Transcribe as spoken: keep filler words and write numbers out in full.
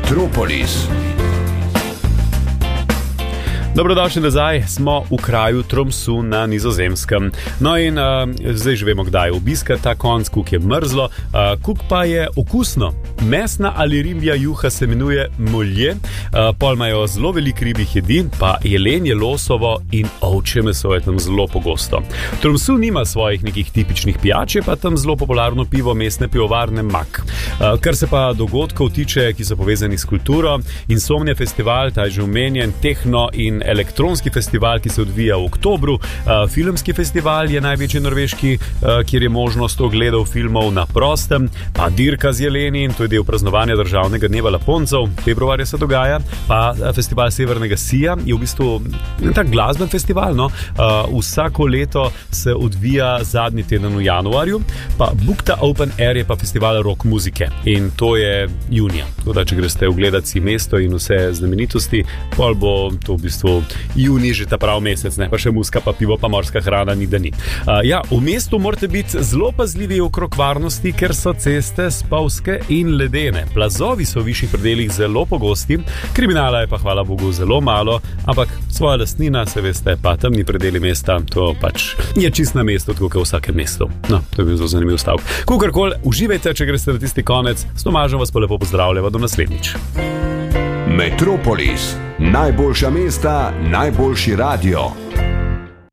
Metropolis. Dobrodošli nazaj, smo v kraju Tromsø na Nizozemskem. No in uh, zdaj že vemo, kdaj je obiska ta konc, kuk je mrzlo, uh, kuk pa je okusno. Mesna ali ribja juha se imenuje molje, uh, pol imajo zelo veliko ribjih jedi, pa jelenje, losovo in ovčje meso je tam zelo pogosto. Tromsø nima svojih nekih tipičnih pijač, je pa tam zelo popularno pivo mestne pivovarne Mak. Uh, kar se pa dogodkov tiče, ki so povezani s kulturo, Insomnia festival, ta je že omenjen, tehno in elektronski festival, ki se odvija v oktobru, uh, filmski festival je največji norveški, uh, kjer je možnost ogledov filmov na prostem, pa dirka z jeleni, to je del praznovanja državnega dneva Laponcev, februarja se dogaja, pa festival Severnega Sija je v bistvu tak glasben festival, no? uh, vsako leto se odvija zadnji teden v januarju, pa Bukta Open Air je pa festival rock muzike in to je junija, tako da če greste ogledati si mesto in vse znamenitosti, pol bo to v bistvu juni že ta prav mesec, ne pa še muska, pa pivo, pa morska hrana, ni da ni. Uh, ja, v mestu morate biti zelo pazljivi okrog varnosti, ker so ceste spolzke in ledene. Plazovi so v višjih predelih zelo pogosti, kriminala je pa hvala Bogu zelo malo, ampak svoja lastnina, se veste, pa temni predeli mesta, to pač je čist na mestu, tako kot v vsakem mestu. No, to je bil zelo zanimiv stavek. Kukorkoli, uživajte, če greste na tisti konec, s Tomažem vas pa lepo pozdravljava do naslednjič. Metropolis, najboljša mesta, najboljši radio.